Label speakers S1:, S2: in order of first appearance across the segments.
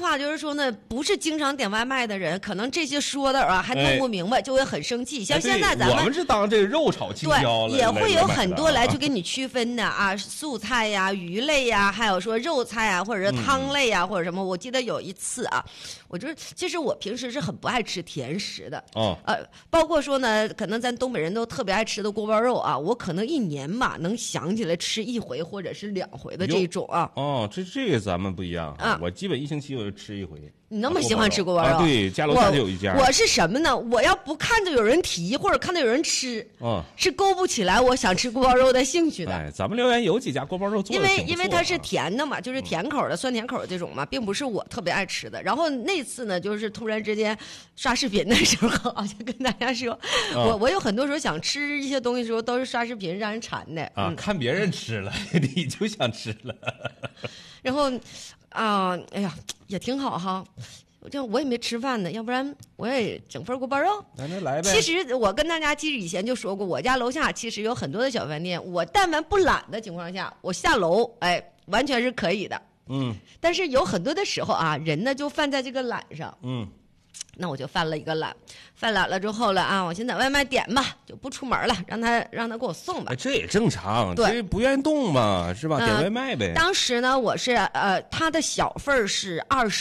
S1: 话就是说呢，不是经常点外卖的人，可能这些说的还弄不明白，就会很生气。像现在咱们
S2: 我们是当这个肉炒青椒了，
S1: 对，也会有很多来去给你区分的啊，素菜呀、鱼类呀，还有说肉菜啊，或者是汤类呀，或者什么。我记得有一次啊，我就是其实我平时是很不爱吃甜食的，包括说呢，可能咱东北人都特别爱吃的锅包肉啊，我可能一年吧能想起来吃1回或者是2回的这种啊。
S2: 这个咱们不一样啊，我基本1星期我就吃1回。
S1: 你那么喜欢吃锅包肉？
S2: 对，家楼下就有一家。
S1: 我是什么呢？我要不看着有人提，或者看到有人吃，是勾不起来我想吃锅包肉的兴趣的。
S2: 哎，咱们辽源有几家锅包肉做的挺不错，
S1: 因为它是甜的嘛，就是甜口的、酸甜口的这种嘛，并不是我特别爱吃的。然后那次呢，就是突然之间刷视频的时候，好像跟大家说，我有很多时候想吃一些东西的时候，都是刷视频让人馋的
S2: 啊，看别人吃了，你就想吃了。
S1: 然后哎呀，也挺好哈。我也没吃饭呢，要不然我也整份锅包肉。
S2: 那来呗。
S1: 其实我跟大家以前就说过，我家楼下其实有很多的小饭店，我但凡不懒的情况下，我下楼完全是可以的。但是有很多的时候啊，人呢就犯在这个懒上。那我就犯了一个懒，犯懒了之后了啊，我先在外卖点吧，就不出门了，让他给我送吧。
S2: 这也正常，
S1: 对，
S2: 这不愿意动嘛，是吧？点外卖呗。
S1: 当时呢，我是他的小份是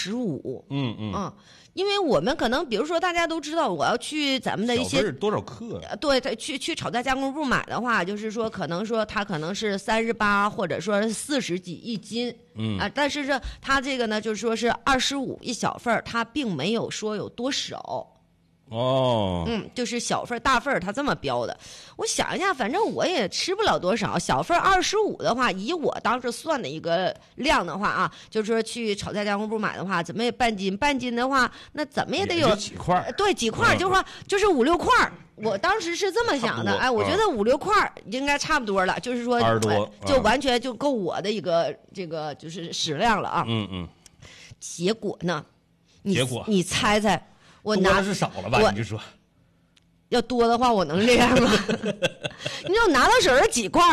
S1: 25。因为我们可能，比如说大家都知道，我要去咱们的一些
S2: 小份多少克？
S1: 对，去炒菜加工部买的话，就是说可能说它可能是38或者说40几一斤，但是它这个呢，就是说是25一小份，它并没有说有多少。就是小份大份它这么标的。我想一下，反正我也吃不了多少，小份25的话，以我当时算的一个量的话啊，就是说去炒菜加工部买的话，怎么也半斤的话，那怎么也得有
S2: 几块。
S1: 对，几块，就是说就是5、6块。我当时是这么想的，我觉得5、6块应该差不多了，就是说就完全就够我的一个这个就是食量了啊。结果呢？你猜猜？我拿
S2: 的是少了吧？你就说，
S1: 要多的话，我能这样吗？你知道拿到手是几块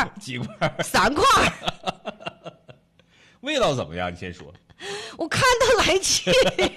S1: ？3块。
S2: 味道怎么样？你先说。
S1: 我看到来气。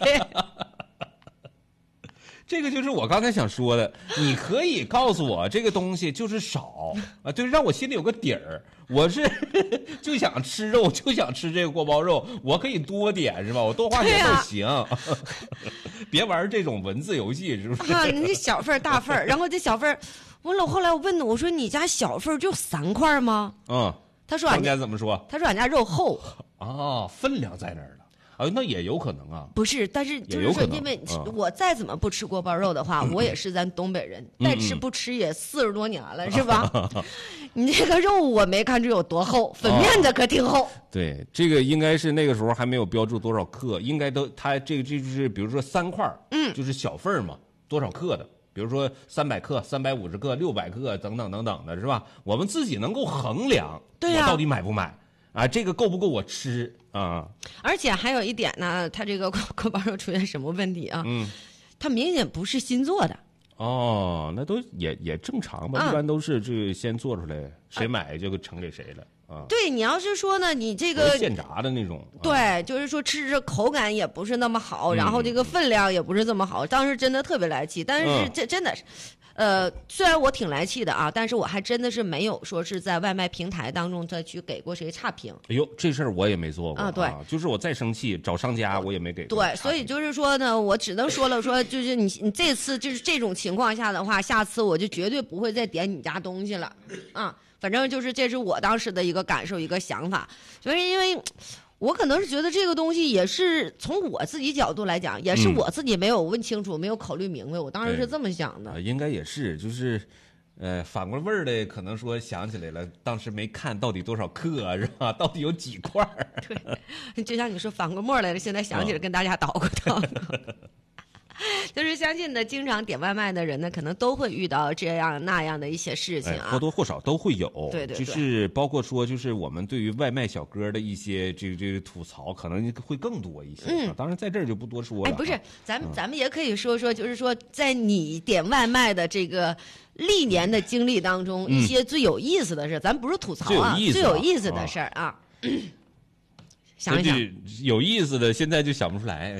S2: 这个就是我刚才想说的，你可以告诉我这个东西就是少啊，就是让我心里有个底儿。我是就想吃肉，就想吃这个锅包肉，我可以多点是吧？我多花钱都行，别玩这种文字游戏，是不是？
S1: 你这小份大份，然后这小份，后来我问他，我说你家小份就3块吗？他说俺
S2: 家怎么说？
S1: 他说俺家肉厚
S2: 分量在那儿了。那也有可能啊，
S1: 不是，但是就是说，因为我再怎么不吃锅包肉的话，我也是咱东北人，带吃不吃也40多年了，是吧？你这个肉我没看出有多厚，粉面的可挺厚。
S2: 对，这个应该是那个时候还没有标注多少克，应该都它这就是比如说3块，就是小份嘛，多少克的，比如说300克、350克、600克等等等等的，是吧？我们自己能够衡量，
S1: 对呀，
S2: 我到底买不买？这个够不够我吃啊？
S1: 而且还有一点呢，它这个锅包肉出现什么问题啊？它明显不是新做的。
S2: 那都也正常吧，一般都是这先做出来，谁买就呈给谁了啊。
S1: 对，你要是说呢，你这个
S2: 现炸的那种，
S1: 对，就是说吃着口感也不是那么好，然后这个分量也不是这么好，当时真的特别来气。但是这真的是。虽然我挺来气的啊，但是我还真的是没有说是在外卖平台当中再去给过谁差评。
S2: 哎呦，这事儿我也没做过
S1: 对，
S2: 就是我再生气找商家我也没给过。
S1: 对，所以就是说呢，我只能说了说，就是你这次就是这种情况下的话，下次我就绝对不会再点你家东西了啊。反正就是这是我当时的一个感受一个想法，所以因为。我可能是觉得这个东西也是从我自己角度来讲，也是我自己没有问清楚，没有考虑明白。我当时是这么想的。
S2: 应该也是，就是反过味儿的，可能说想起来了，当时没看到底多少克是吧？到底有几块？
S1: 对，就像你说反过沫来了，现在想起来跟大家捣鼓捣鼓。就是相信呢，经常点外卖的人呢，可能都会遇到这样那样的一些事情啊，
S2: 或多或少都会有。
S1: 对，
S2: 就是包括说，就是我们对于外卖小哥的一些这个吐槽，可能会更多一些。当然在这儿就不多说了。
S1: 不是，咱们也可以说说，就是说，在你点外卖的这个历年的经历当中，一些最有意思的事，咱不是吐槽啊，最有意思的事儿啊。想一想，
S2: 有意思的，现在就想不出来。